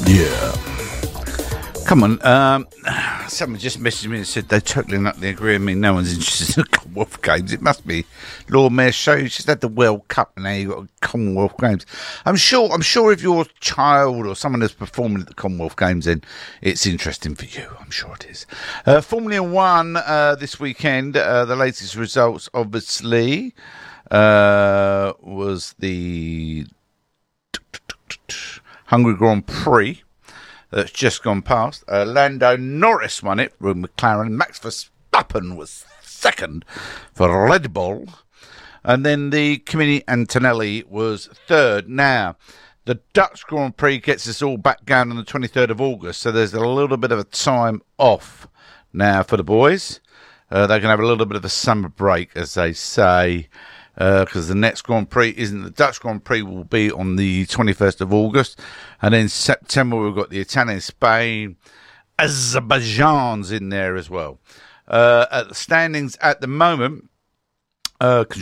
Yeah. Come on. Someone just messaged me and said they totally not agree with me. No one's interested in the Commonwealth Games. It must be Lord Mayor Show. You just had the World Cup and now you've got Commonwealth Games. I'm sure if your child or someone is performing at the Commonwealth Games, then it's interesting for you. I'm sure it is. Formula One this weekend. The latest results, obviously, was the Hungary Grand Prix that's just gone past. Lando Norris won it with McLaren. Max Verstappen was second for Red Bull. And then the Kimi Antonelli was third. Now, the Dutch Grand Prix gets us all back down on the 23rd of August, so there's a little bit of a time off now for the boys. They're going to have a little bit of a summer break, as they say, because the next Grand Prix isn't the Dutch Grand Prix, will be on the 21st of August. And then September, we've got the Italian, Spain, Azerbaijan's in there as well. At the standings at the moment,